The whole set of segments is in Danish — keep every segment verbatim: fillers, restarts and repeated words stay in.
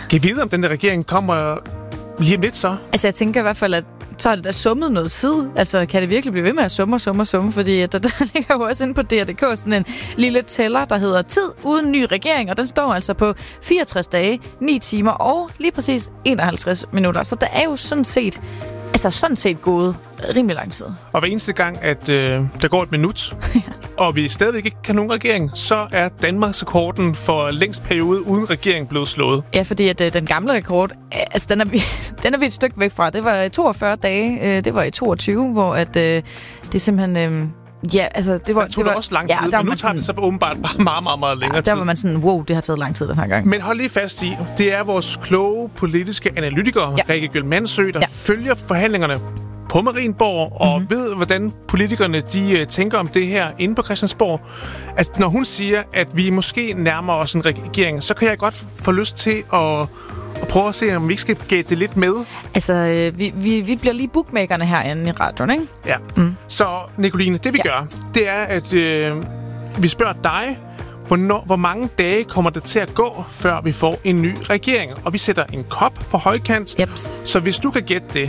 Kan I vide, om den der regering kommer lige om lidt så? Altså, jeg tænker i hvert fald, at så er det da summet noget tid. Altså, kan det virkelig blive ved med at summe og summe og summe? Fordi der, der ligger jo også inde på D R punktum D K sådan en lille tæller, der hedder tid uden ny regering, og den står altså på fireogtres dage, ni timer og lige præcis enoghalvtreds minutter. Så der er jo sådan set, altså sådan set gået rimelig lang tid. Og hver eneste gang, at øh, der går et minut, og vi stadig ikke kan nogen regering, så er Danmarks rekorden for længst periode uden regering blevet slået. Ja, fordi at øh, den gamle rekord, øh, altså den er, vi, den er vi et stykke væk fra. Det var toogfyrre dage, øh, det var i toogtyve, hvor at, øh, det simpelthen... Øh, ja, altså det var... Der tog det var, også lang tid, ja, men nu tager sådan, det så åbenbart bare meget, meget, meget længere ja, der tid. var man sådan, wow, det har taget lang tid den her gang. Men hold lige fast i, det er vores kloge politiske analytikere, ja. Rikke Gjøl Mandsø, der ja. følger forhandlingerne på Marienborg, og mm-hmm. ved, hvordan politikerne de uh, tænker om det her inde på Christiansborg. Altså, når hun siger, at vi måske nærmer os en regering, så kan jeg godt få lyst til at, at prøve at se, om vi ikke skal gætte det lidt med. Altså, øh, vi, vi, vi bliver lige bookmakerne herinde i radioen, ikke? Ja. Mm. Så, Nicoline, det vi ja. gør, det er, at øh, vi spørger dig, Hvornår, hvor mange dage kommer det til at gå, før vi får en ny regering? Og vi sætter en kop på højkant. Jeps. Så hvis du kan gætte det,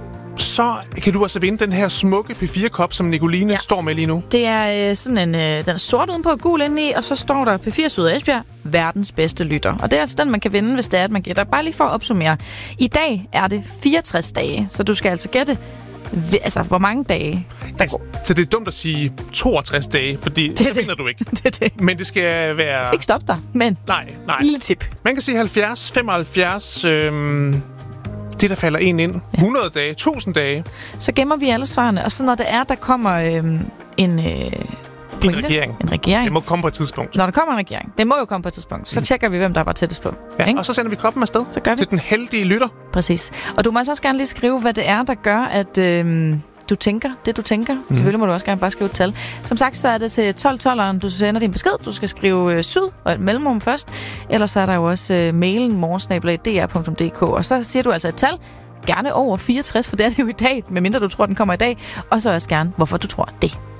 så kan du altså vinde den her smukke P fire kop, som Nicoline ja. står med lige nu. Det er øh, sådan en, øh, den er sort udenpå og gul indeni, og så står der P fire Syd og Esbjerg, verdens bedste lytter. Og det er altså den, man kan vinde, hvis det er, at man gætter. Bare lige for at opsummere. I dag er det fireogtres dage, så du skal altså gætte, altså hvor mange dage der går. Så det er dumt at sige toogtres dage, fordi det, det vinder du ikke. det er det. Men det skal være... Jeg skal ikke stoppe dig, men nej, nej. lille tip. Man kan sige halvfjerds, femoghalvfjerds... Øhm det, der falder en ind. Ja. hundrede dage, tusind dage. Så gemmer vi alle svarene, og så når det er, der kommer øhm, en... Øh, en regering. En regering. Det må komme på et tidspunkt. Når der kommer en regering, det må jo komme på et tidspunkt, så mm. tjekker vi, hvem der var tættest på. Ja, ikke? Og så sender vi koppen afsted så gør vi. Til den heldige lytter. Præcis. Og du må også gerne lige skrive, hvad det er, der gør, at øh, du tænker det, du tænker. Mm. Selvfølgelig må du også gerne bare skrive et tal. Som sagt, så er det til tolv tolveren, du sender din besked. Du skal skrive øh, syd og et mellemrum først. Ellers så er der jo også øh, mailen morgensnabel-a d r punktum d k. Og så siger du altså et tal. Gerne over fireogtres, for det er det jo i dag, medmindre du tror, den kommer i dag. Og så også gerne, hvorfor du tror det.